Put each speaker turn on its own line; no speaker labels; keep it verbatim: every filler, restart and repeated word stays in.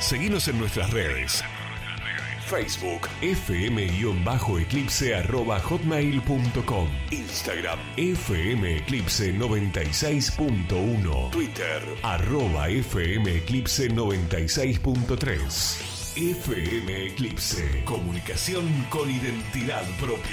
Seguinos en nuestras redes. Facebook, fm-eclipse arroba hotmail punto com. Instagram, fmeclipse noventa y seis punto uno. Twitter, arroba fmeclipse noventa y seis punto tres. F M Eclipse, comunicación con identidad propia.